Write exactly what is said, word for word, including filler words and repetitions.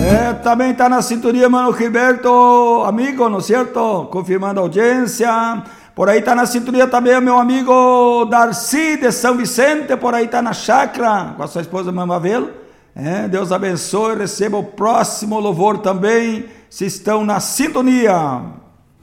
É, também está na sintonia, mano Gilberto, amigo, ¿no es cierto? Confirmando a audiência. Por aí está na sintonia também o meu amigo Darcy de São Vicente, por aí está na chácara com a sua esposa Mamavelo. É, Deus abençoe, receba o próximo louvor também, se estão na sintonia.